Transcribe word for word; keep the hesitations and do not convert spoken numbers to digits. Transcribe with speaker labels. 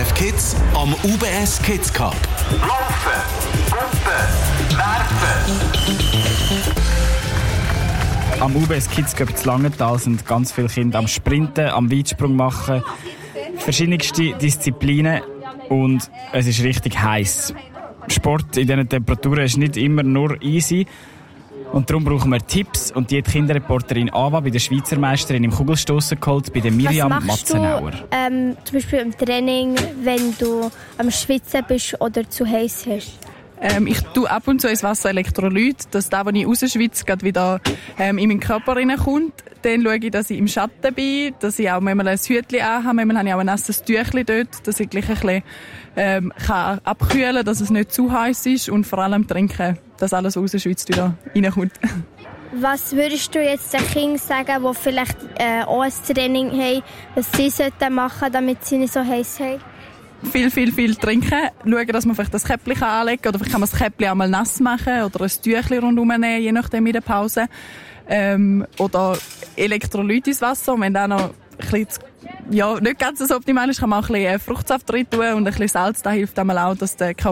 Speaker 1: F Kids am U B S Kids Cup.
Speaker 2: Laufen, Puppen, werfen.
Speaker 3: Am U B S Kids Cup zu Langenthal sind ganz viele Kinder am Sprinten, am Weitsprung machen, verschiedenste Disziplinen und es ist richtig heiß. Sport in diesen Temperaturen ist nicht immer nur easy und darum brauchen wir Tipps und die hat die Kinderreporterin Ava bei der Schweizer Meisterin im Kugelstossen geholt, bei der Miriam Matzenauer.
Speaker 4: Du, ähm, zum Beispiel im Training, wenn du am Schwitzen bist oder zu heiß hast?
Speaker 5: Ähm, ich tue ab und zu ins Wasser Elektrolyt, dass das, was ich rausschwitze, gerade wieder ähm, in meinen Körper reinkommt. Dann schaue ich, dass ich im Schatten bin, dass ich auch manchmal ein Hütchen anhabe. Manchmal habe ich auch ein nasses Tüchchen dort, dass ich gleich ein bisschen ähm, kann abkühlen kann, dass es nicht zu heiß ist und vor allem trinken, dass alles rausschwitzt wieder reinkommt.
Speaker 4: Was würdest du jetzt den Kindern sagen, die vielleicht äh, auch ein Training haben, was sie sollten machen, damit sie nicht so heiß haben?
Speaker 5: Viel, viel, viel trinken. Schauen, dass man vielleicht das Käppchen anlegen kann. Oder vielleicht kann man das Käppchen auch mal nass machen oder ein Tüchchen rundherum nehmen, je nachdem in der Pause. Ähm, oder Elektrolyt ins Wasser. Und wenn dann noch ein bisschen, ja, nicht ganz so optimal ist, kann man auch ein bisschen Fruchtsaft rein tun und ein bisschen Salz. Das hilft einmal auch, dass der Körper